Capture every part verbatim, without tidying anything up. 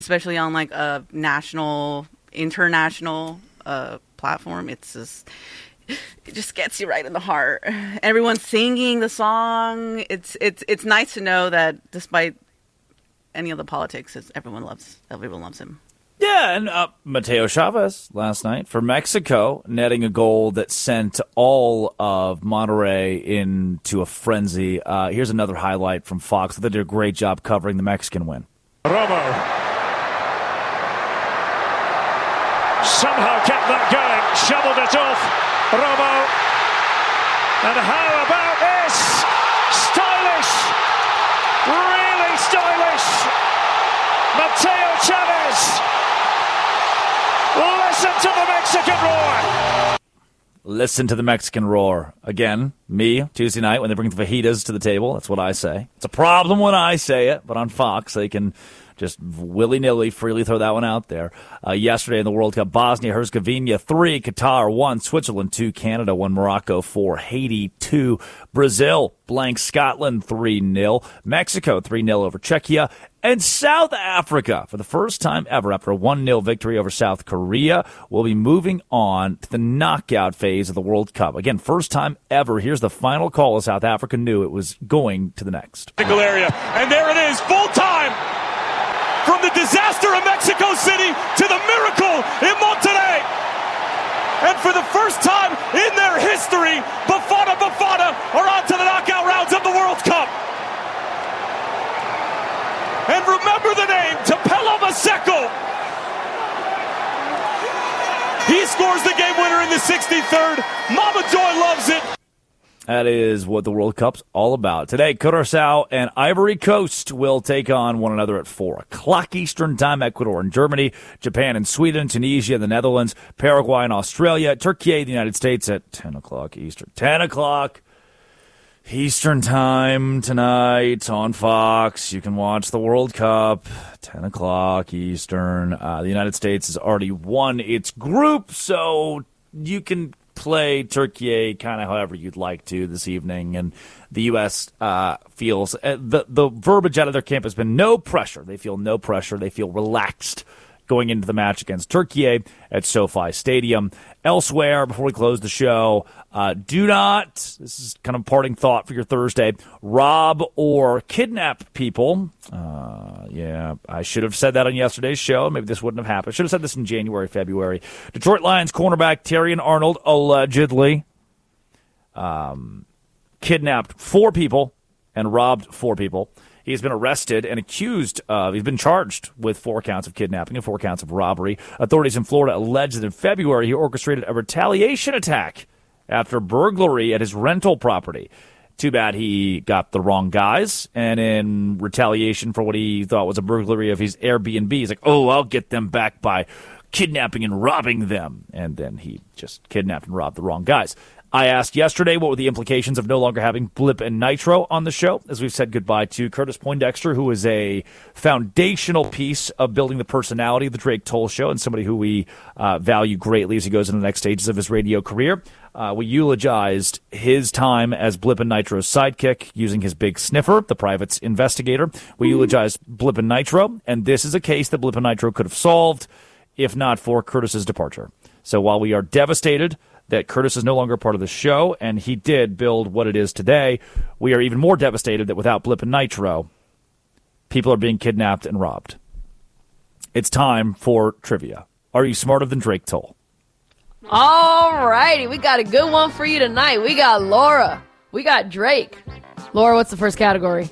especially on like a national, international uh, platform. It's just, it just gets you right in the heart. Everyone's singing the song. It's it's it's nice to know that despite any of the politics, it's, everyone loves everyone loves him. Yeah, and uh, Mateo Chavez last night for Mexico, netting a goal that sent all of Monterrey into a frenzy. Uh, here's another highlight from Fox. They did a great job covering the Mexican win. Romo somehow kept that going, shoveled it off. Romo, and how about this? Stylish, really stylish. Mateo Chavez. Listen to the Mexican roar. Listen to the Mexican roar. Again, me, Tuesday night, when they bring the fajitas to the table, that's what I say. It's a problem when I say it, but on Fox, they can just willy-nilly, freely throw that one out there. Uh, yesterday in the World Cup, Bosnia-Herzegovina three, Qatar one, Switzerland two, Canada one, Morocco four, Haiti two, Brazil blank Scotland three nil, Mexico three nil over Czechia, and South Africa, for the first time ever after a one nil victory over South Korea, will be moving on to the knockout phase of the World Cup. Again, first time ever. Here's the final call as South Africa knew it was going to the next. Area. And there it is, full time. From the disaster of Mexico City to the miracle in Monterrey. And for the first time in their history, Bafana Bafana are on to the knockout rounds of the World Cup. And remember the name, Tapelo Maseko. He scores the game winner in the sixty-third. Mama Joy loves it. That is what the World Cup's all about. Today, Curaçao and Ivory Coast will take on one another at four o'clock Eastern Time. Ecuador and Germany, Japan and Sweden, Tunisia and the Netherlands, Paraguay and Australia, Turkey and the United States at ten o'clock Eastern. ten o'clock Eastern Time tonight on Fox. You can watch the World Cup, ten o'clock Eastern. Uh, the United States has already won its group, so you can play Turkey kind of however you'd like to this evening. And the U S uh, feels uh, the, the verbiage out of their camp has been no pressure. They feel no pressure. They feel relaxed going into the match against Turkey at SoFi Stadium. Elsewhere, before we close the show, uh, do not, this is kind of parting thought for your Thursday, rob or kidnap people. Uh, yeah, I should have said that on yesterday's show. Maybe this wouldn't have happened. I should have said this in January, February. Detroit Lions cornerback Terrion Arnold allegedly um, kidnapped four people and robbed four people. He's been arrested and accused of, he's been charged with four counts of kidnapping and four counts of robbery. Authorities in Florida allege that in February he orchestrated a retaliation attack after burglary at his rental property. Too bad he got the wrong guys, and in retaliation for what he thought was a burglary of his Airbnb, he's like, oh, I'll get them back by kidnapping and robbing them. And then he just kidnapped and robbed the wrong guys. I asked yesterday what were the implications of no longer having Blip and Nitro on the show, as we've said goodbye to Curtis Poindexter, who is a foundational piece of building the personality of the Drake Toll Show and somebody who we uh, value greatly as he goes into the next stages of his radio career. Uh, we eulogized his time as Blip and Nitro's sidekick using his big sniffer, the private's investigator. We mm-hmm. eulogized Blip and Nitro, and this is a case that Blip and Nitro could have solved if not for Curtis's departure. So while we are devastated that Curtis is no longer part of the show, and he did build what it is today, we are even more devastated that without Blip and Nitro, people are being kidnapped and robbed. It's time for trivia. Are you smarter than Drake Toll? All righty, we got a good one for you tonight. We got Laura. We got Drake. Laura, what's the first category?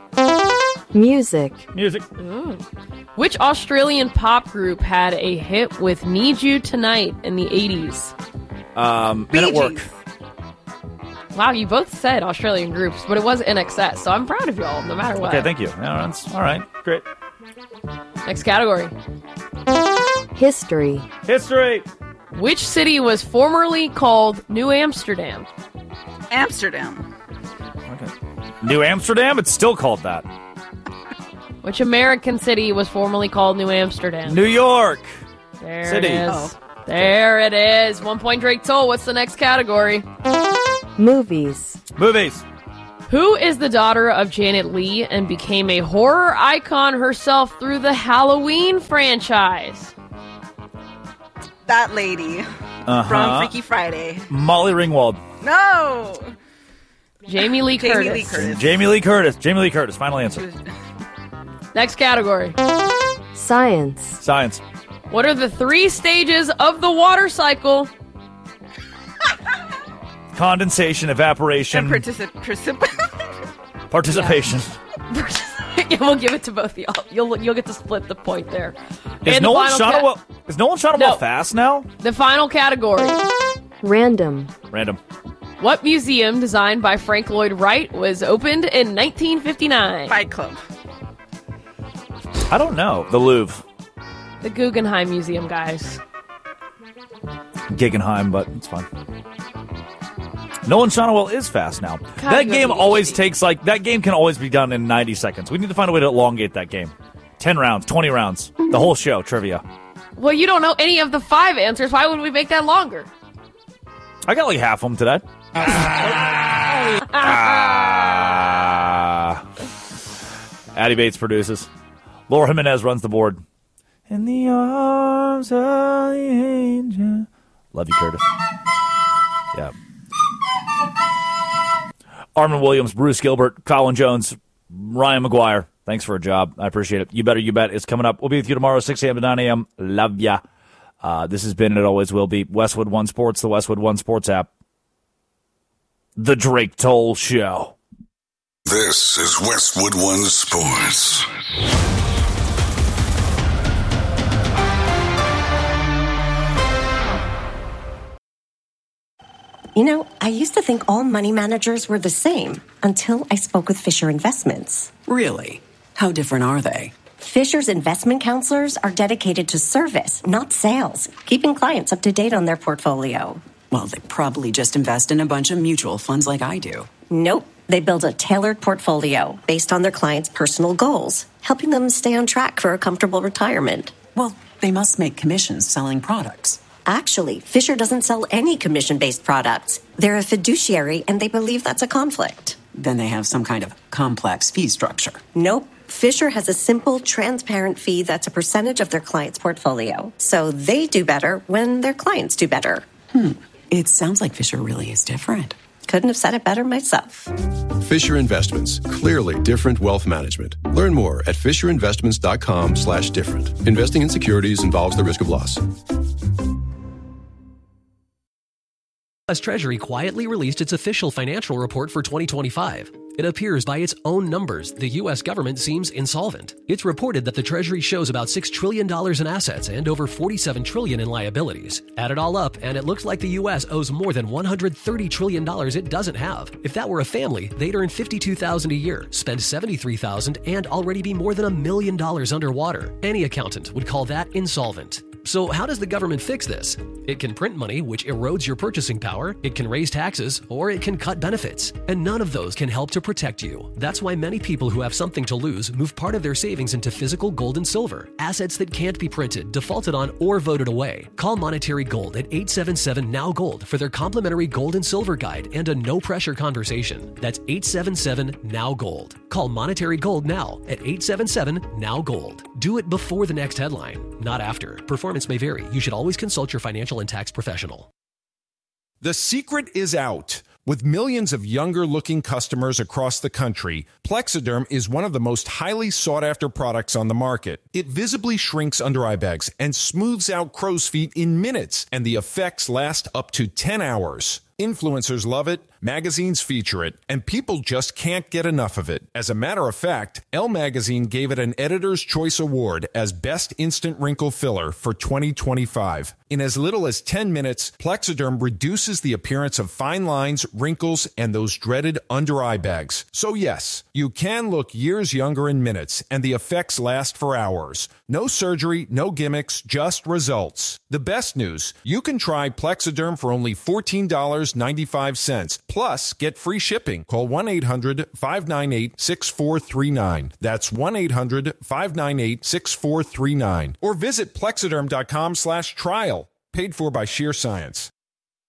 Music. Music. Ooh. Which Australian pop group had a hit with Need You Tonight in the eighties? Um, Men at Work. Wow, you both said Australian groups, but it was N X S, so I'm proud of y'all, no matter what. Okay, thank you. No, that's, all right, great. Next category. History. History. Which city was formerly called New Amsterdam? Amsterdam. Okay. New Amsterdam? It's still called that. Which American city was formerly called New Amsterdam? New York. There City. it is. Oh. There it is. One point Drake Toll. What's the next category? Movies. Movies. Who is the daughter of Janet Leigh and became a horror icon herself through the Halloween franchise? That lady Uh-huh. from Freaky Friday. Molly Ringwald. No. Jamie Lee Curtis. Jamie Lee Curtis. Jamie Lee Curtis. Jamie Lee Curtis. Final answer. Next category. Science. Science. What are the three stages of the water cycle? Condensation, evaporation, And particip- particip- participation. Yeah, we'll give it to both of y'all. You'll you'll get to split the point there. Is And no the one final shot ca- well? Is no one shot No. well fast now? The final category. Random. Random. What museum designed by Frank Lloyd Wright was opened in nineteen fifty-nine? Fight Club. I don't know. The Louvre. The Guggenheim Museum, guys. Guggenheim, but it's fine. Nolan Shonowell is fast now. that you game have always A D H D. takes like that game can always be done in ninety seconds. We need to find a way to elongate that game. Ten rounds, twenty rounds, the whole show trivia. Well, you don't know any of the five answers. Why would we make that longer? I got like half of them today. ah. Addie Bates produces. Laura Jimenez runs the board. In the arms of the angel. Love you, Curtis. Yeah. Armin Williams, Bruce Gilbert, Colin Jones, Ryan McGuire. Thanks for a job. I appreciate it. You Better You Bet is coming up. We'll be with you tomorrow, six a.m. to nine a.m. Love ya. Uh, this has been, and it always will be, Westwood One Sports, the Westwood One Sports app. The Drake Toll Show. This is Westwood One Sports. You know, I used to think all money managers were the same until I spoke with Fisher Investments. Really? How different are they? Fisher's investment counselors are dedicated to service, not sales, keeping clients up to date on their portfolio. Well, they probably just invest in a bunch of mutual funds like I do. Nope. They build a tailored portfolio based on their clients' personal goals, helping them stay on track for a comfortable retirement. Well, they must make commissions selling products. Actually, Fisher doesn't sell any commission-based products. They're a fiduciary, and they believe that's a conflict. Then they have some kind of complex fee structure. Nope. Fisher has a simple, transparent fee that's a percentage of their client's portfolio. So they do better when their clients do better. Hmm. It sounds like Fisher really is different. Couldn't have said it better myself. Fisher Investments. Clearly different wealth management. Learn more at fisherinvestments.com slash different. Investing in securities involves the risk of loss. U S Treasury quietly released its official financial report for twenty twenty-five. It appears by its own numbers, the U S government seems insolvent. It's reported that the Treasury shows about six trillion dollars in assets and over forty-seven trillion dollars in liabilities. Add it all up, and it looks like the U S owes more than one hundred thirty trillion dollars it doesn't have. If that were a family, they'd earn fifty-two thousand dollars a year, spend seventy-three thousand dollars, and already be more than a million dollars underwater. Any accountant would call that insolvent. So how does the government fix this? It can print money, which erodes your purchasing power, it can raise taxes, or it can cut benefits. And none of those can help to protect you. That's why many people who have something to lose move part of their savings into physical gold and silver, assets that can't be printed, defaulted on, or voted away. Call Monetary Gold at eight seven seven, N O W Gold for their complimentary gold and silver guide and a no-pressure conversation. That's eight seven seven, N O W Gold. Call Monetary Gold now at eight seven seven, N O W Gold. Do it before the next headline, not after. Performance may vary. You should always consult your financial and tax professional. The secret is out. With millions of younger-looking customers across the country, Plexiderm is one of the most highly sought-after products on the market. It visibly shrinks under-eye bags and smooths out crow's feet in minutes, and the effects last up to ten hours. Influencers love it, magazines feature it, and people just can't get enough of it. As a matter of fact, Elle Magazine gave it an Editor's Choice Award as Best Instant Wrinkle Filler for twenty twenty-five. In as little as ten minutes, Plexiderm reduces the appearance of fine lines, wrinkles, and those dreaded under-eye bags. So yes, you can look years younger in minutes, and the effects last for hours. No surgery, no gimmicks, just results. The best news, you can try Plexiderm for only fourteen dollars and ninety-five cents. Plus, get free shipping. Call one eight hundred, five nine eight, six four three nine. That's one eight hundred, five nine eight, six four three nine. Or visit plexiderm.com slash trial. Paid for by Sheer Science.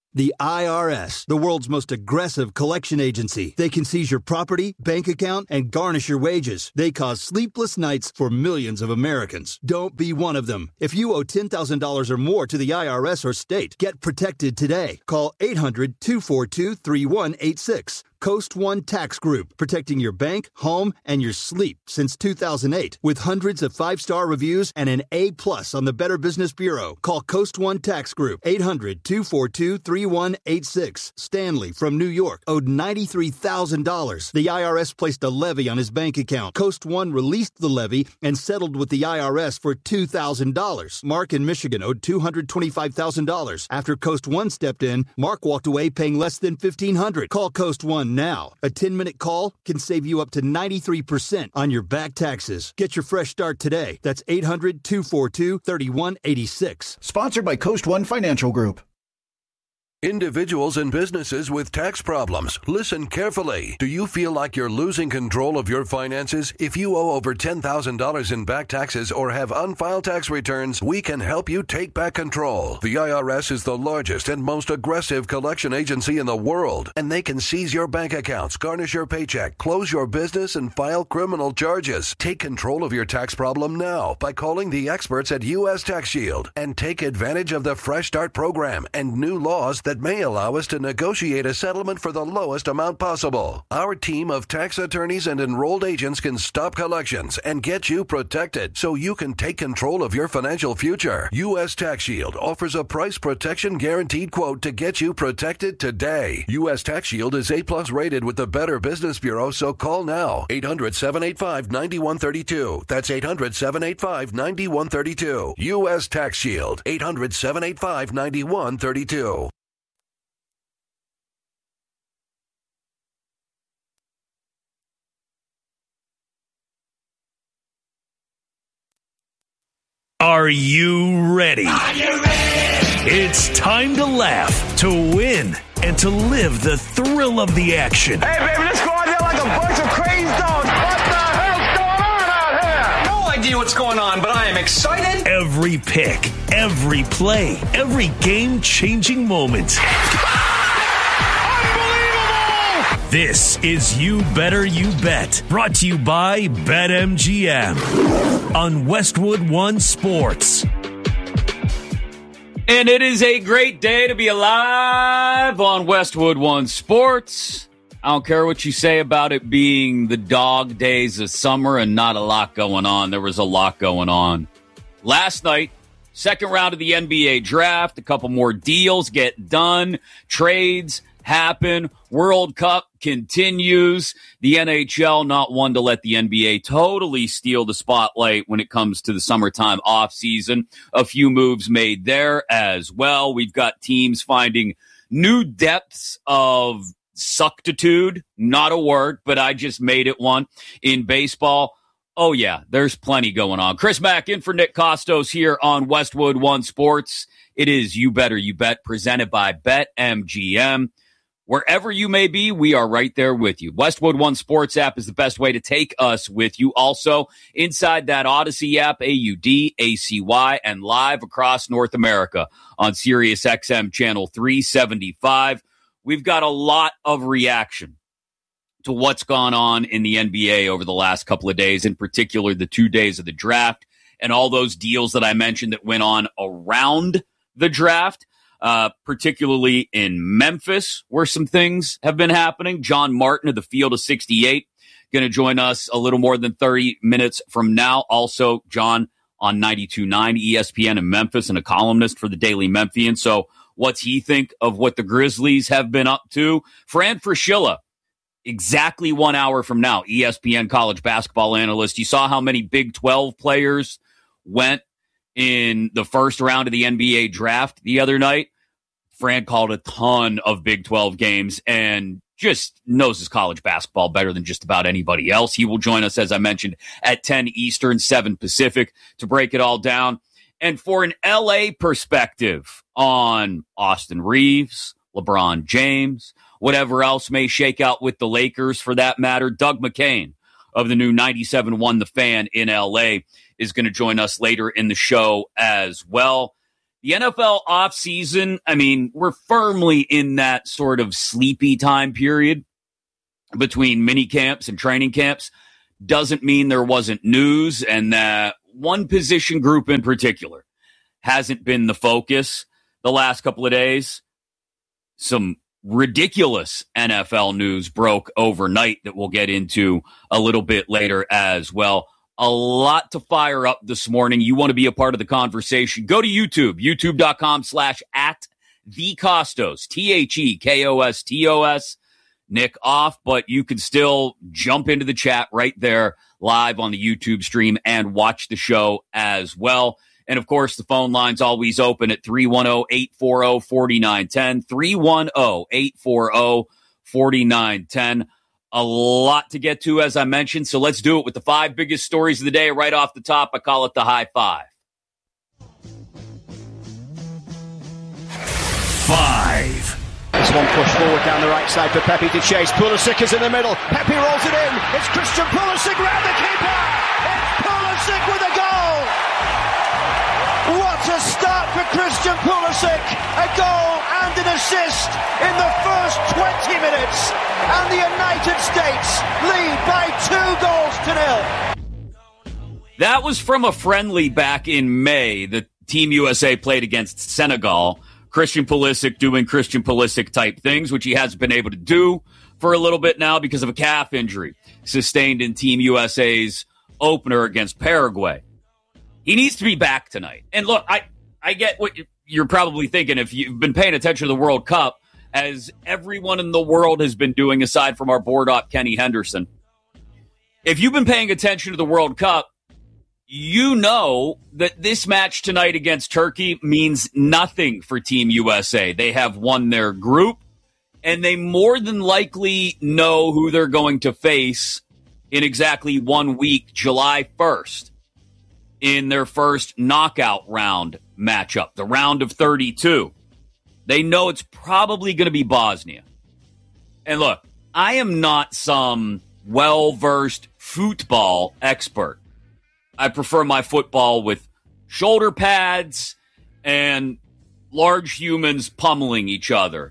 The I R S, the world's most aggressive collection agency. They can seize your property, bank account, and garnish your wages. They cause sleepless nights for millions of Americans. Don't be one of them. If you owe ten thousand dollars or more to the I R S or state, get protected today. Call eight hundred, two four two, three one eight six. Coast One Tax Group, protecting your bank, home, and your sleep since two thousand eight. With hundreds of five-star reviews and an A plus on the Better Business Bureau. Call Coast One Tax Group, eight hundred, two four two, three one eight six. Stanley from New York owed ninety-three thousand dollars. The I R S placed a levy on his bank account. Coast One released the levy and settled with the I R S for two thousand dollars. Mark in Michigan owed two hundred twenty-five thousand dollars. After Coast One stepped in, Mark walked away paying less than fifteen hundred dollars. Call Coast One now. A ten-minute call can save you up to ninety-three percent on your back taxes. Get your fresh start today. That's eight hundred, two four two, three one eight six. Sponsored by Coast One Financial Group. Individuals and businesses with tax problems, listen carefully. Do you feel like you're losing control of your finances? If you owe over ten thousand dollars in back taxes or have unfiled tax returns, we can help you take back control. The I R S is the largest and most aggressive collection agency in the world, and they can seize your bank accounts, garnish your paycheck, close your business, and file criminal charges. Take control of your tax problem now by calling the experts at U S Tax Shield and take advantage of the Fresh Start program and new laws that may allow us to negotiate a settlement for the lowest amount possible. Our team of tax attorneys and enrolled agents can stop collections and get you protected so you can take control of your financial future. U S Tax Shield offers a price protection guaranteed quote to get you protected today. U S Tax Shield is A plus rated with the Better Business Bureau, so call now. eight hundred, seven eight five, nine one three two. That's eight hundred, seven eight five, nine one three two. U S Tax Shield. eight hundred, seven eight five, nine one three two. Are you ready? Are you ready? It's time to laugh, to win, and to live the thrill of the action. Hey, baby, let's go out there like a bunch of crazy dogs. What the hell's going on out here? No idea what's going on, but I am excited. Every pick, every play, every game-changing moment. This is You Better You Bet, brought to you by BetMGM on Westwood One Sports. And it is a great day to be alive on Westwood One Sports. I don't care what you say about it being the dog days of summer and not a lot going on. There was a lot going on. Last night, second round of the N B A draft, a couple more deals get done, trades happen, World Cup continues. The N H L not one to let the N B A totally steal the spotlight when it comes to the summertime off season. A few moves made there as well. We've got teams finding new depths of suctitude, not a word, but I just made it one in baseball. Oh yeah, there's plenty going on. Chris Mack in for Nick Costos here on Westwood One Sports. It is You Better You Bet, presented by BetMGM. Wherever you may be, we are right there with you. Westwood One Sports app is the best way to take us with you. Also, inside that Odyssey app, A U D, A C Y, and live across North America on Sirius X M channel three seventy-five. We've got a lot of reaction to what's gone on in the N B A over the last couple of days, in particular the two days of the draft and all those deals that I mentioned that went on around the draft. Uh, particularly in Memphis, where some things have been happening. John Martin of the Field of sixty-eight going to join us a little more than thirty minutes from now. Also, John on ninety-two point nine E S P N in Memphis and a columnist for the Daily Memphian. So what's he think of what the Grizzlies have been up to? Fran Fraschilla, exactly one hour from now, E S P N college basketball analyst. You saw how many Big twelve players went in the first round of the N B A draft the other night. Fran called a ton of Big twelve games and just knows his college basketball better than just about anybody else. He will join us, as I mentioned, at ten Eastern, seven Pacific to break it all down. And for an L A perspective on Austin Reeves, LeBron James, whatever else may shake out with the Lakers for that matter, Doug McCain of the new ninety-seven point one The Fan in L A is going to join us later in the show as well. The N F L offseason, I mean, we're firmly in that sort of sleepy time period between mini camps and training camps. Doesn't mean there wasn't news, and that one position group in particular hasn't been the focus the last couple of days. Some ridiculous N F L news broke overnight that we'll get into a little bit later as well. A lot to fire up this morning. You want to be a part of the conversation, go to YouTube, youtube.com slash at the Costos, T H E K O S T O S. Nick off, but you can still jump into the chat right there live on the YouTube stream and watch the show as well. And of course, the phone line's always open at three one zero, eight four zero, four nine one zero, three one zero, eight four zero, four nine one zero. A lot to get to, as I mentioned, so let's do it with the five biggest stories of the day right off the top. I call it the high five. Five. There's one push forward down the right side for Pepe to chase. Pulisic is in the middle. Pepe rolls it in. It's Christian Pulisic round the keeper. It's Pulisic with a goal. What a start for Christian Pulisic. A goal and an assist in the first twenty minutes. And the United States lead by two goals to nil. That was from a friendly back in May. The Team U S A played against Senegal. Christian Pulisic doing Christian Pulisic type things, which he hasn't been able to do for a little bit now because of a calf injury sustained in Team U S A's opener against Paraguay. He needs to be back tonight. And look, I, I get what you're probably thinking if you've been paying attention to the World Cup, as everyone in the world has been doing aside from our board op, Kenny Henderson. If you've been paying attention to the World Cup, you know that this match tonight against Turkey means nothing for Team U S A. They have won their group, and they more than likely know who they're going to face in exactly one week, July first, in their first knockout round matchup, the round of thirty-two. They know it's probably going to be Bosnia. And look, I am not some well-versed football expert. I prefer my football with shoulder pads and large humans pummeling each other.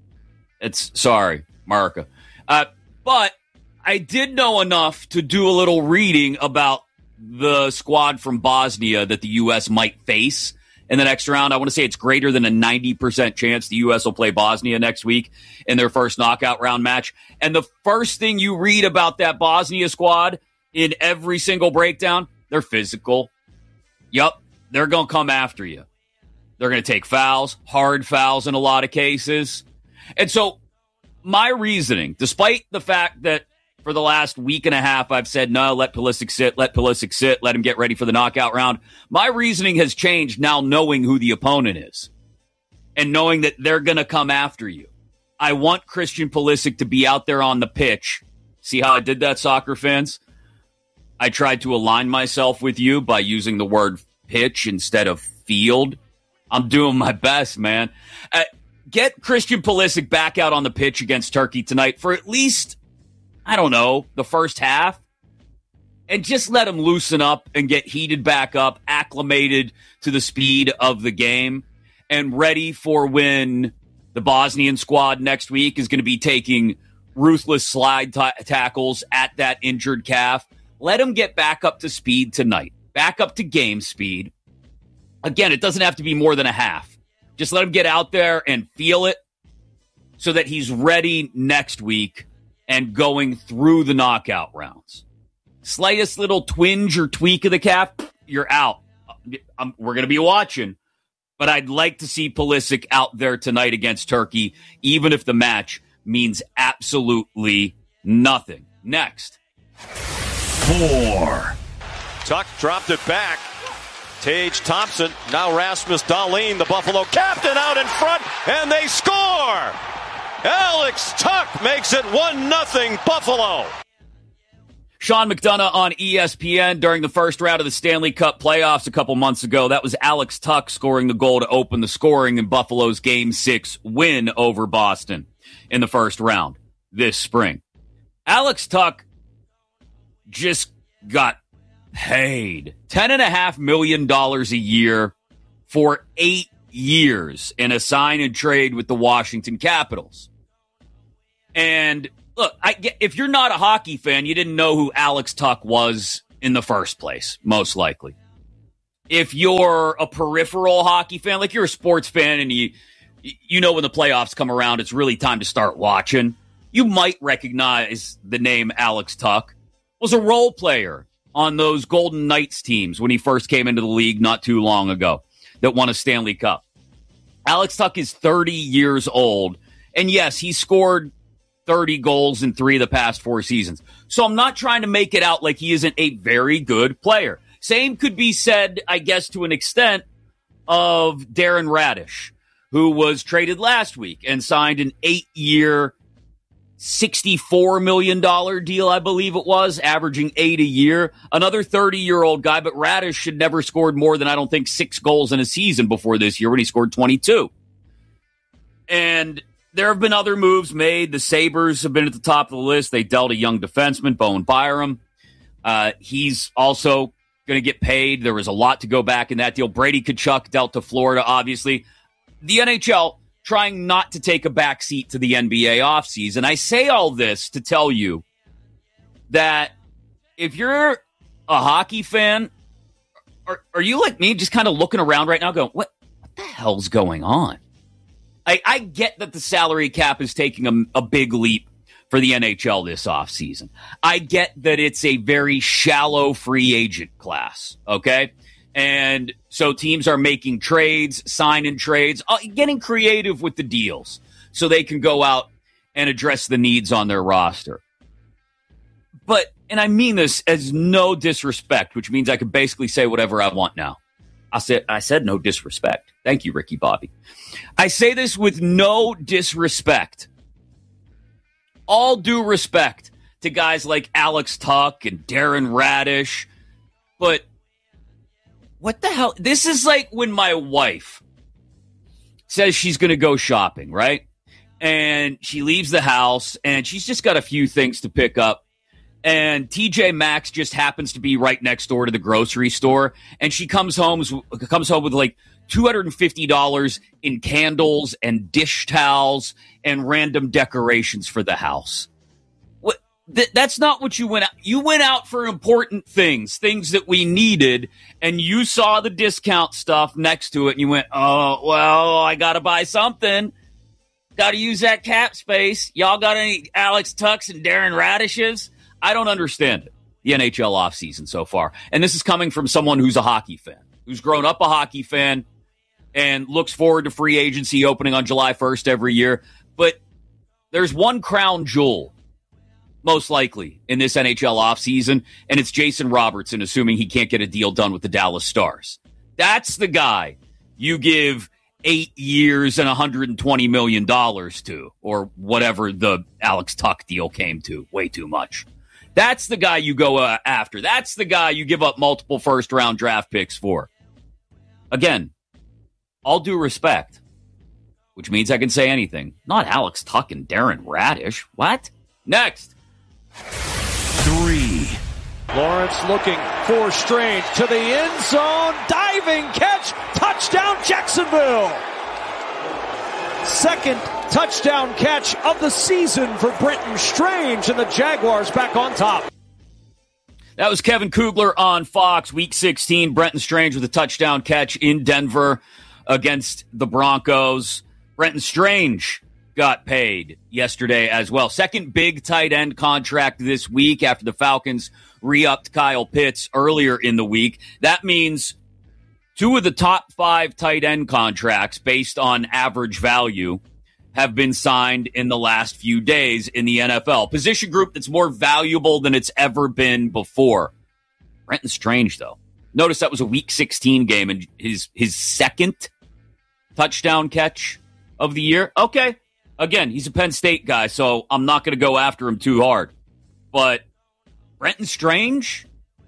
It's, sorry, Marika. Uh, but I did know enough to do a little reading about the squad from Bosnia that the U S might face in the next round. I want to say it's greater than a ninety percent chance the U S will play Bosnia next week in their first knockout round match. And the first thing you read about that Bosnia squad in every single breakdown, they're physical. Yup, they're going to come after you. They're going to take fouls, hard fouls in a lot of cases. And so my reasoning, despite the fact that for the last week and a half I've said, no, let Pulisic sit, let Pulisic sit, let him get ready for the knockout round, my reasoning has changed now knowing who the opponent is and knowing that they're going to come after you. I want Christian Pulisic to be out there on the pitch. See how I did that, soccer fans? I tried to align myself with you by using the word pitch instead of field. I'm doing my best, man. Uh, get Christian Pulisic back out on the pitch against Turkey tonight for at least, I don't know, the first half. And just let him loosen up and get heated back up, acclimated to the speed of the game, and ready for when the Bosnian squad next week is going to be taking ruthless slide t- tackles at that injured calf. Let him get back up to speed tonight, back up to game speed. Again, it doesn't have to be more than a half. Just let him get out there and feel it so that he's ready next week and going through the knockout rounds. Slightest little twinge or tweak of the calf, you're out. I'm, we're going to be watching, but I'd like to see Pulisic out there tonight against Turkey, even if the match means absolutely nothing. Next. Four. Tuck dropped it back. Tage Thompson, now Rasmus Dahlin, the Buffalo captain, out in front, and they score! Alex Tuck makes it one nothing Buffalo. Sean McDonough on E S P N during the first round of the Stanley Cup playoffs a couple months ago. That was Alex Tuck scoring the goal to open the scoring in Buffalo's Game six win over Boston in the first round this spring. Alex Tuck just got paid ten point five million dollars a year, for eight years in a sign and trade with the Washington Capitals. And look, I get, if you're not a hockey fan, you didn't know who Alex Tuch was in the first place, most likely. If you're a peripheral hockey fan, like you're a sports fan and you you know when the playoffs come around, it's really time to start watching, you might recognize the name Alex Tuch. Was a role player on those Golden Knights teams when he first came into the league not too long ago that won a Stanley Cup. Alex Tuch is thirty years old, and yes, he scored thirty goals in three of the past four seasons. So I'm not trying to make it out like he isn't a very good player. Same could be said, I guess, to an extent, of Darren Radish, who was traded last week and signed an eight-year, sixty-four million dollars deal, I believe it was, averaging eight a year. Another thirty-year-old guy, but Radish should never scored more than, I don't think, six goals in a season before this year when he scored twenty-two. And there have been other moves made. The Sabres have been at the top of the list. They dealt a young defenseman, Bowen Byram. Uh, he's also going to get paid. There was a lot to go back in that deal. Brady Tkachuk dealt to Florida, obviously. The N H L trying not to take a backseat to the N B A offseason. I say all this to tell you that if you're a hockey fan, are, are you like me just kind of looking around right now going, what, what the hell's going on? I, I get that the salary cap is taking a, a big leap for the N H L this offseason. I get that it's a very shallow free agent class, okay? And so teams are making trades, signing trades, uh, getting creative with the deals so they can go out and address the needs on their roster. But, and I mean this as no disrespect, which means I can basically say whatever I want now. I said, I said no disrespect. Thank you, Ricky Bobby. I say this with no disrespect. All due respect to guys like Alex Tuch and Darren Radish. But what the hell? This is like when my wife says she's going to go shopping, right? And she leaves the house and she's just got a few things to pick up. And T J Maxx just happens to be right next door to the grocery store. And she comes home, comes home with like two hundred fifty dollars in candles and dish towels and random decorations for the house. What? Th- that's not what you went out. You went out for important things, things that we needed, and you saw the discount stuff next to it, and you went, oh, well, I got to buy something. Got to use that cap space. Y'all got any Alex Tuchs and Darren Radishes? I don't understand it, the N H L offseason so far. And this is coming from someone who's a hockey fan, who's grown up a hockey fan and looks forward to free agency opening on July first every year. But there's one crown jewel, most likely, in this N H L offseason, and it's Jason Robertson, assuming he can't get a deal done with the Dallas Stars. That's the guy you give eight years and one hundred twenty million dollars to, or whatever the Alex Tuch deal came to. Way too much. That's the guy you go uh, after. That's the guy you give up multiple first-round draft picks for. Again, all due respect, which means I can say anything. Not Alex Tuch and Darren Radish. What? Next. Three. Lawrence looking for Strange to the end zone. Diving catch. Touchdown, Jacksonville. Second touchdown catch of the season for Brenton Strange, and the Jaguars back on top. That was Kevin Kugler on Fox, Week sixteen. Brenton Strange with a touchdown catch in Denver against the Broncos. Brenton Strange got paid yesterday as well. Second big tight end contract this week after the Falcons re-upped Kyle Pitts earlier in the week. That means two of the top five tight end contracts based on average value have been signed in the last few days in the N F L. Position group that's more valuable than it's ever been before. Brenton Strange, though. Notice that was a Week sixteen game and his his second touchdown catch of the year. Okay. Again, he's a Penn State guy, so I'm not going to go after him too hard. But Brenton Strange,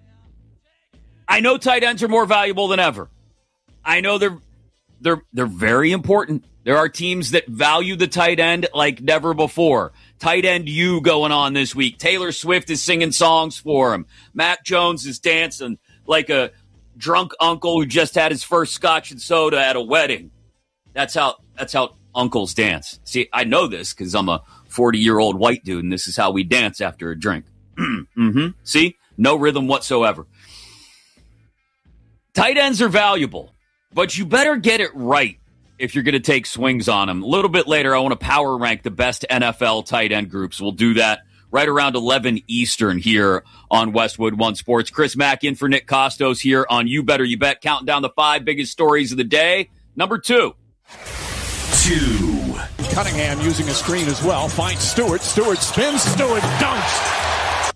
I know tight ends are more valuable than ever. I know they're they're they're very important. There are teams that value the tight end like never before. Tight end U going on this week. Taylor Swift is singing songs for him. Mac Jones is dancing like a drunk uncle who just had his first scotch and soda at a wedding. That's how that's how uncles dance. See, I know this because I'm a forty-year-old white dude, and this is how we dance after a drink. mm-hmm. See? No rhythm whatsoever. Tight ends are valuable, but you better get it right if you're going to take swings on them. A little bit later, I want to power rank the best N F L tight end groups. We'll do that right around eleven Eastern here on Westwood One Sports. Chris Mack in for Nick Costos here on You Better You Bet, counting down the five biggest stories of the day. Number two. Two. Cunningham using a screen as well. Finds Stewart. Stewart spins. Stewart dunks.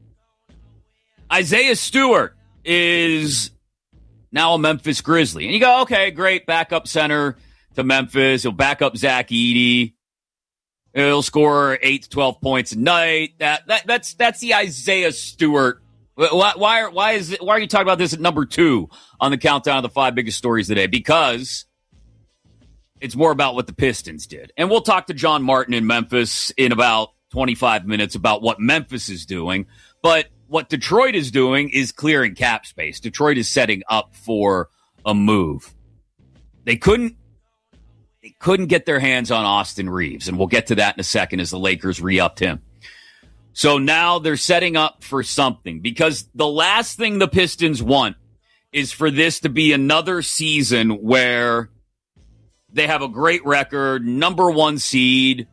Isaiah Stewart is now a Memphis Grizzly. And you go, okay, great, backup center to Memphis. He'll back up Zach Edey. He'll score eight to twelve points a night. That that that's that's the Isaiah Stewart. Why why are, why is it, why are you talking about this at number two on the countdown of the five biggest stories today? Because it's more about what the Pistons did. And we'll talk to John Martin in Memphis in about twenty-five minutes about what Memphis is doing. But what Detroit is doing is clearing cap space. Detroit is setting up for a move. They couldn't they couldn't get their hands on Austin Reeves, and we'll get to that in a second as the Lakers re-upped him. So now they're setting up for something, because the last thing the Pistons want is for this to be another season where they have a great record, number one seed,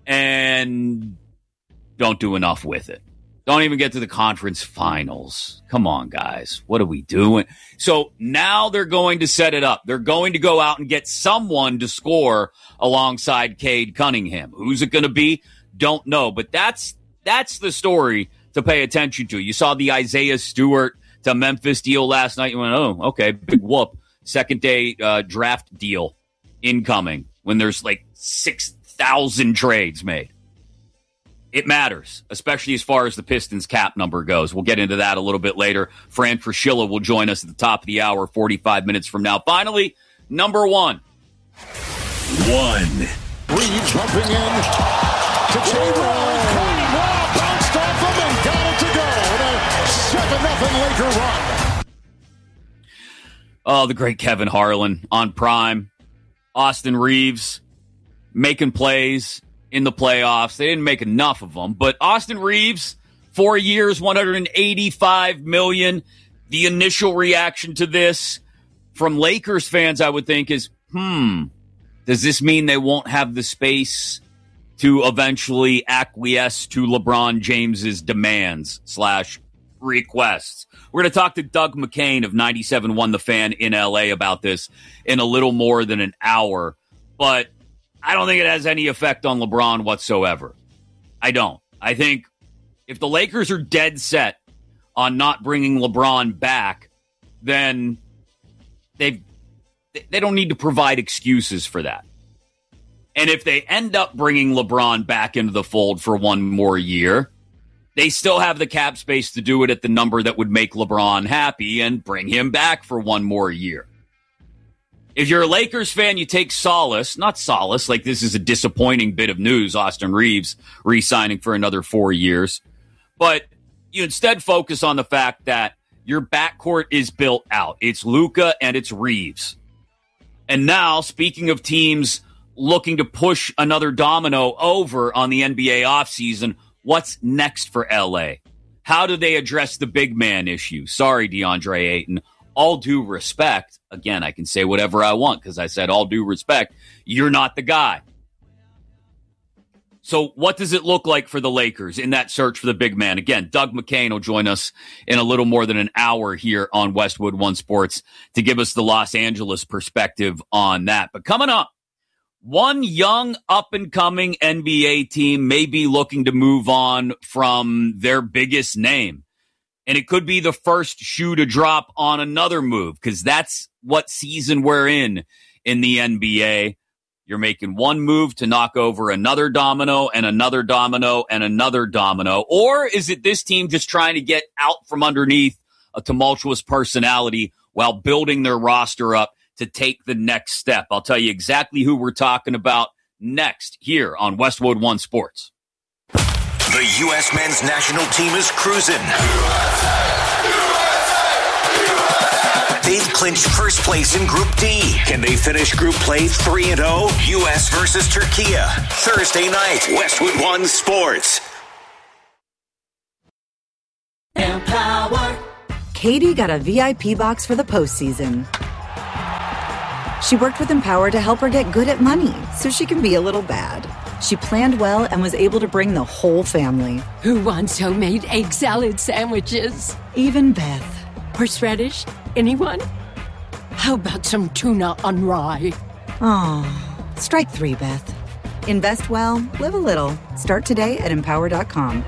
and don't do enough with it. Don't even get to the conference finals. Come on, guys. What are we doing? So now they're going to set it up. They're going to go out and get someone to score alongside Cade Cunningham. Who's it going to be? Don't know. But that's that's the story to pay attention to. You saw the Isaiah Stewart to Memphis deal last night. You went, oh, okay, big whoop. Second day uh, draft deal incoming when there's like six thousand trades made. It matters, especially as far as the Pistons cap number goes. We'll get into that a little bit later. Fran Fraschilla will join us at the top of the hour, forty-five minutes from now. Finally, number one. One. Reeves bumping in to J-Roll. Wow, bounced off him and got it to go. And a seven nothing Laker run. Oh, the great Kevin Harlan on Prime. Austin Reeves making plays in the playoffs. They didn't make enough of them, but Austin Reeves, four years, one hundred eighty-five million dollars. The initial reaction to this from Lakers fans, I would think, is, hmm, does this mean they won't have the space to eventually acquiesce to LeBron James's demands slash requests? We're going to talk to Doug McCain of ninety-seven point one The Fan in L A about this in a little more than an hour, but I don't think it has any effect on LeBron whatsoever. I don't. I think if the Lakers are dead set on not bringing LeBron back, then they they don't need to provide excuses for that. And if they end up bringing LeBron back into the fold for one more year, they still have the cap space to do it at the number that would make LeBron happy and bring him back for one more year. If you're a Lakers fan, you take solace, not solace, like this is a disappointing bit of news, Austin Reeves re-signing for another four years. But you instead focus on the fact that your backcourt is built out. It's Luka and it's Reeves. And now, speaking of teams looking to push another domino over on the N B A offseason, what's next for L A? How do they address the big man issue? Sorry, DeAndre Ayton. All due respect, again, I can say whatever I want because I said all due respect, you're not the guy. So what does it look like for the Lakers in that search for the big man? Again, Doug McCain will join us in a little more than an hour here on Westwood One Sports to give us the Los Angeles perspective on that. But coming up, one young up-and-coming N B A team may be looking to move on from their biggest name. And it could be the first shoe to drop on another move because that's what season we're in in the N B A. You're making one move to knock over another domino and another domino and another domino. Or is it this team just trying to get out from underneath a tumultuous personality while building their roster up to take the next step? I'll tell you exactly who we're talking about next here on Westwood One Sports. The U S men's national team is cruising. U S A, U S A, U S A. They've clinched first place in Group D. Can they finish Group Play three and oh? U S versus Turkey. Thursday night, Westwood One Sports. Empower. Katie got a V I P box for the postseason. She worked with Empower to help her get good at money so she can be a little bad. She planned well and was able to bring the whole family. Who wants homemade egg salad sandwiches? Even Beth. Horseradish? Anyone? How about some tuna on rye? Oh, strike three, Beth. Invest well, live a little. Start today at empower dot com.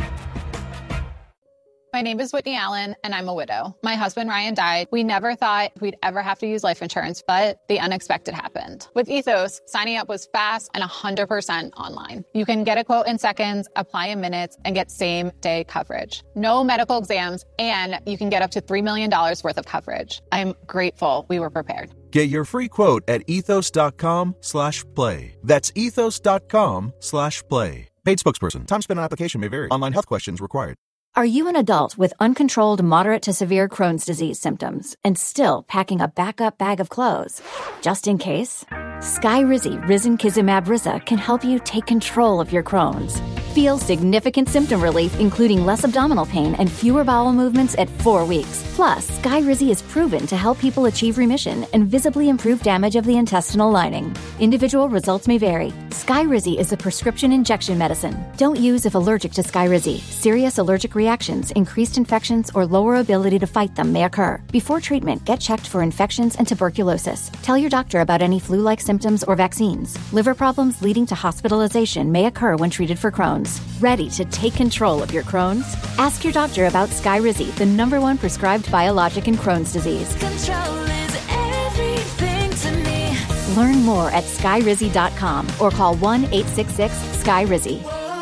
My name is Whitney Allen, and I'm a widow. My husband, Ryan, died. We never thought we'd ever have to use life insurance, but the unexpected happened. With Ethos, signing up was fast and one hundred percent online. You can get a quote in seconds, apply in minutes, and get same-day coverage. No medical exams, and you can get up to three million dollars worth of coverage. I'm grateful we were prepared. Get your free quote at ethos.com slash play. That's ethos.com slash play. Paid spokesperson. Time spent on application may vary. Online health questions required. Are you an adult with uncontrolled moderate to severe Crohn's disease symptoms and still packing a backup bag of clothes? Just in case? Skyrizi Risankizumab Riza can help you take control of your Crohn's. Feel significant symptom relief, including less abdominal pain and fewer bowel movements at four weeks. Plus, Skyrizi is proven to help people achieve remission and visibly improve damage of the intestinal lining. Individual results may vary. Skyrizi is a prescription injection medicine. Don't use if allergic to Skyrizi. Serious allergic reactions, increased infections, or lower ability to fight them may occur. Before treatment, get checked for infections and tuberculosis. Tell your doctor about any flu-like symptoms or vaccines. Liver problems leading to hospitalization may occur when treated for Crohn's. Ready to take control of your Crohn's? Ask your doctor about Skyrizi, the number one prescribed biologic in Crohn's disease. Control is everything to me. Learn more at skyrizi dot com or call one eight six six Skyrizi.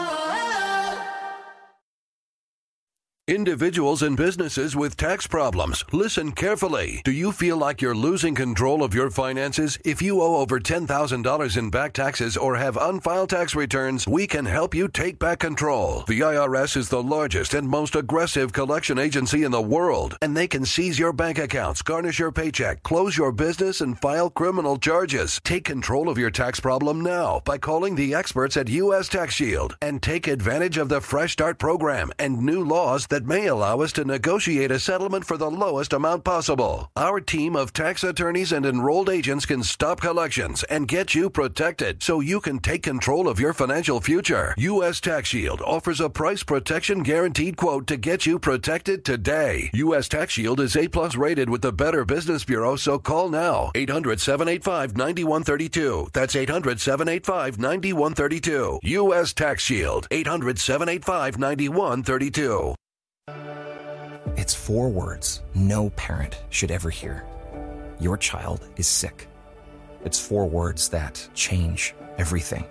Individuals and businesses with tax problems, listen carefully. Do you feel like you're losing control of your finances? If you owe over ten thousand dollars in back taxes or have unfiled tax returns, we can help you take back control. The I R S is the largest and most aggressive collection agency in the world, and they can seize your bank accounts, garnish your paycheck, close your business, and file criminal charges. Take control of your tax problem now by calling the experts at U S Tax Shield and take advantage of the Fresh Start program and new laws that may allow us to negotiate a settlement for the lowest amount possible. Our team of tax attorneys and enrolled agents can stop collections and get you protected so you can take control of your financial future. U S Tax Shield offers a price protection guaranteed quote to get you protected today. U S Tax Shield is A plus rated with the Better Business Bureau, so call now. eight hundred, seven eight five, nine one three two. That's eight hundred, seven eight five, nine one three two. U S Tax Shield. eight hundred, seven eight five, nine one three two. It's four words no parent should ever hear. Your child is sick. It's four words that change everything.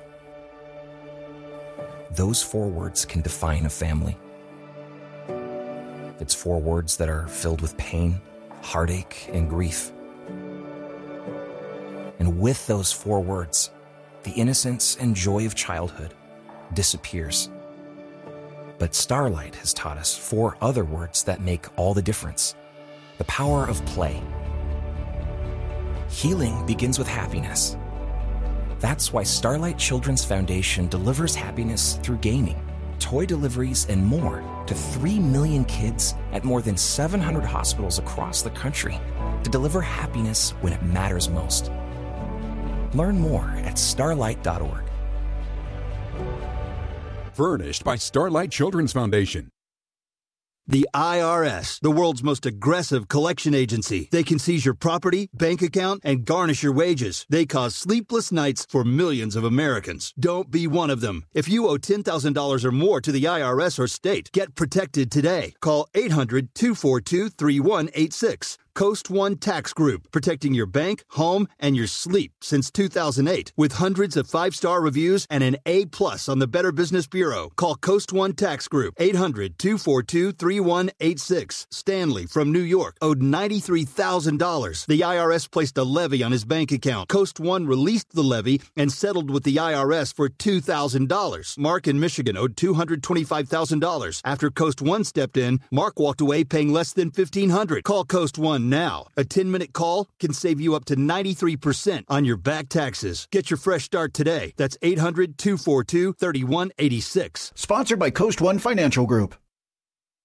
Those four words can define a family. It's four words that are filled with pain, heartache, and grief. And with those four words, the innocence and joy of childhood disappears. But Starlight has taught us four other words that make all the difference. The power of play. Healing begins with happiness. That's why Starlight Children's Foundation delivers happiness through gaming, toy deliveries, and more to three million kids at more than seven hundred hospitals across the country to deliver happiness when it matters most. Learn more at starlight dot org. Furnished by Starlight Children's Foundation. The I R S, the world's most aggressive collection agency. They can seize your property, bank account, and garnish your wages. They cause sleepless nights for millions of Americans. Don't be one of them. If you owe ten thousand dollars or more to the I R S or state, get protected today. Call eight hundred, two four two, three one eight six. Coast One Tax Group, protecting your bank, home, and your sleep since two thousand eight. With hundreds of five-star reviews and an A plus on the Better Business Bureau. Call Coast One Tax Group, eight hundred, two four two, three one eight six. Stanley from New York owed ninety-three thousand dollars. The I R S placed a levy on his bank account. Coast One released the levy and settled with the I R S for two thousand dollars. Mark in Michigan owed two hundred twenty-five thousand dollars. After Coast One stepped in, Mark walked away paying less than fifteen hundred dollars. Call Coast One one now. A ten-minute call can save you up to ninety-three percent on your back taxes. Get your fresh start today. That's eight hundred, two four two, three one eight six. Sponsored by Coast One Financial Group.